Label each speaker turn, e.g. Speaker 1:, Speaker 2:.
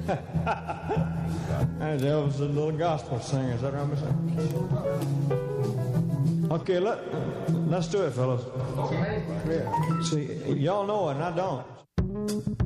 Speaker 1: There's Elvis, the little gospel singer. Is that right, Mister? Okay, let's do it, fellas. Yeah. See, y'all know it, and I don't.